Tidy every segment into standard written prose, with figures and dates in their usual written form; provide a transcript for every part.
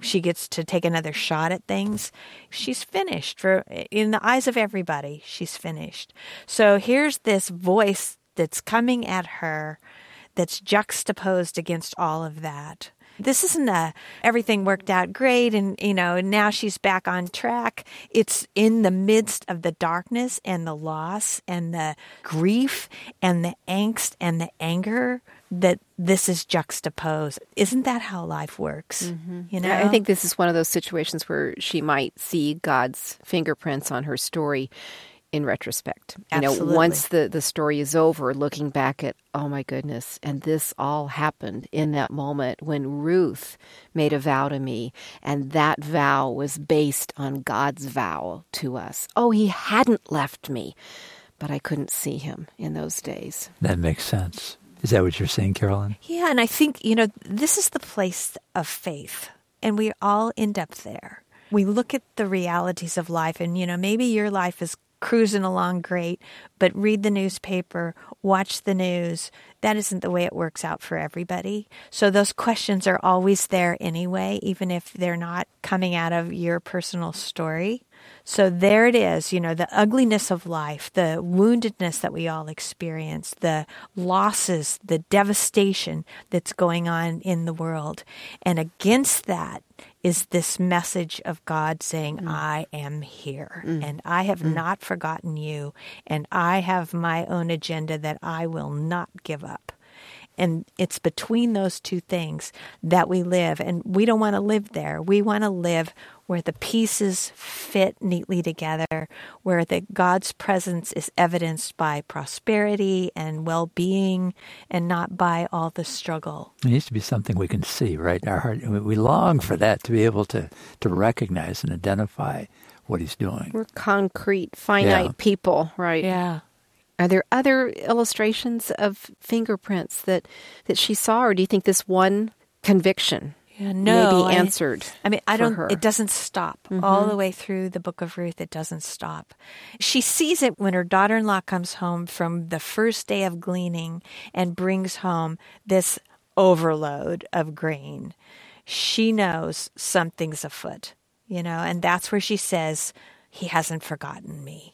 she gets to take another shot at things. She's finished. In the eyes of everybody, she's finished. So here's this voice that's coming at her that's juxtaposed against all of that. This isn't everything worked out great and, now she's back on track. It's in the midst of the darkness and the loss and the grief and the angst and the anger that this is juxtaposed. Isn't that how life works? Mm-hmm. I think this is one of those situations where she might see God's fingerprints on her story in retrospect. Absolutely. Once the story is over, looking back at, oh my goodness, and this all happened in that moment when Ruth made a vow to me, and that vow was based on God's vow to us. Oh, he hadn't left me, but I couldn't see him in those days. That makes sense. Is that what you're saying, Carolyn? Yeah, and I think, this is the place of faith, and we all end up there. We look at the realities of life, and, maybe your life is cruising along great, but read the newspaper, watch the news. That isn't the way it works out for everybody. So those questions are always there anyway, even if they're not coming out of your personal story. So there it is, the ugliness of life, the woundedness that we all experience, the losses, the devastation that's going on in the world. And against that is this message of God saying, I am here, and I have not forgotten you, and I have my own agenda that I will not give up. And it's between those two things that we live, and we don't want to live there. We want to live where the pieces fit neatly together, where God's presence is evidenced by prosperity and well-being and not by all the struggle. It needs to be something we can see, right? Our heart, we long for that, to be able to recognize and identify what he's doing. We're concrete, finite people, right? Yeah. Are there other illustrations of fingerprints that she saw, or do you think this one conviction maybe answered for her? It doesn't stop. All the way through the book of Ruth, it doesn't stop. She sees it when her daughter-in-law comes home from the first day of gleaning and brings home this overload of grain. She knows something's afoot, and that's where she says, he hasn't forgotten me.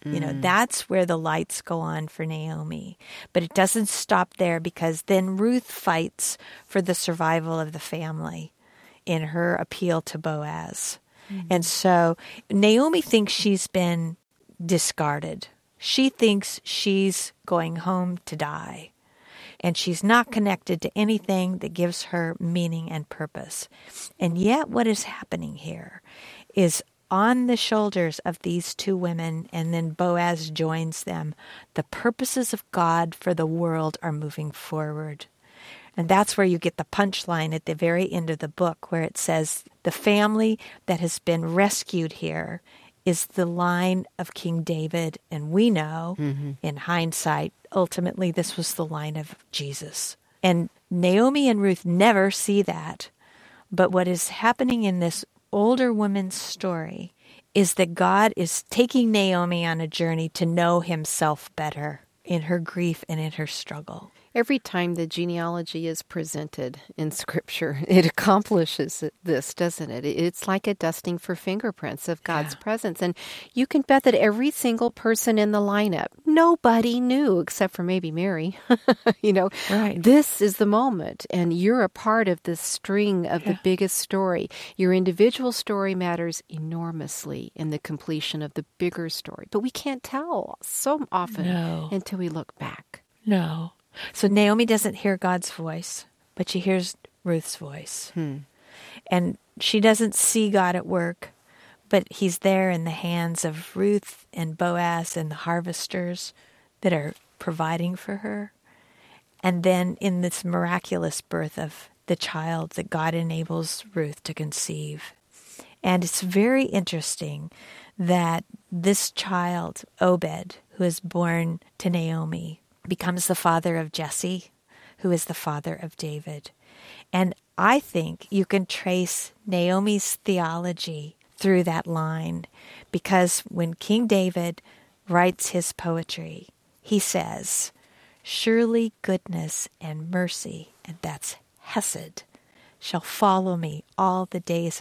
That's where the lights go on for Naomi. But it doesn't stop there, because then Ruth fights for the survival of the family in her appeal to Boaz. And so Naomi thinks she's been discarded. She thinks she's going home to die. And she's not connected to anything that gives her meaning and purpose. And yet what is happening here is on the shoulders of these two women, and then Boaz joins them, the purposes of God for the world are moving forward. And that's where you get the punchline at the very end of the book, where it says the family that has been rescued here is the line of King David. And we know, in hindsight, ultimately this was the line of Jesus. And Naomi and Ruth never see that. But what is happening in this older woman's story is that God is taking Naomi on a journey to know himself better in her grief and in her struggle. Every time the genealogy is presented in Scripture, it accomplishes this, doesn't it? It's like a dusting for fingerprints of God's presence. And you can bet that every single person in the lineup, nobody knew except for maybe Mary. Right. This is the moment. And you're a part of this string of the biggest story. Your individual story matters enormously in the completion of the bigger story. But we can't tell so often until we look back. No. So Naomi doesn't hear God's voice, but she hears Ruth's voice. And she doesn't see God at work, but he's there in the hands of Ruth and Boaz and the harvesters that are providing for her. And then in this miraculous birth of the child that God enables Ruth to conceive. And it's very interesting that this child, Obed, who is born to Naomi, becomes the father of Jesse, who is the father of David. And I think you can trace Naomi's theology through that line, because when King David writes his poetry, he says, surely goodness and mercy, and that's hesed, shall follow me all the days